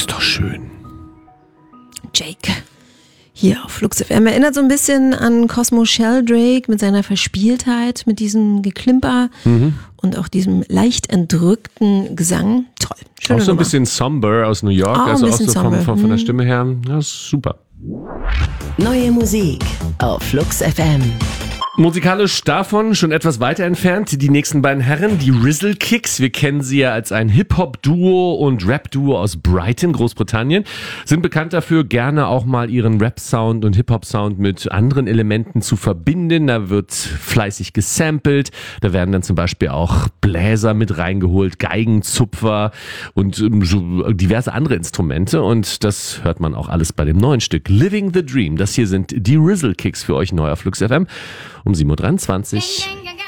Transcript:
Ist doch schön. Jake. Hier auf Flux FM. Erinnert so ein bisschen an Cosmo Sheldrake mit seiner Verspieltheit, mit diesem Geklimper und auch diesem leicht entrückten Gesang. Toll. Schöne Auch so ein Nummer. bisschen somber aus New York, Auch ein also auch bisschen so somber. von der Stimme her. Ja, ist super. Neue Musik auf Flux FM. Musikalisch davon schon etwas weiter entfernt, die nächsten beiden Herren, die Rizzle Kicks. Wir kennen sie ja als ein Hip-Hop-Duo und Rap-Duo aus Brighton, Großbritannien. Sind bekannt dafür, gerne auch mal ihren Rap-Sound und Hip-Hop-Sound mit anderen Elementen zu verbinden. Da wird fleißig gesampelt. Da werden dann zum Beispiel auch Bläser mit reingeholt, Geigenzupfer und so diverse andere Instrumente. Und das hört man auch alles bei dem neuen Stück Living the Dream. Das hier sind die Rizzle Kicks für euch neu auf Flux FM. Um 7.23 Uhr.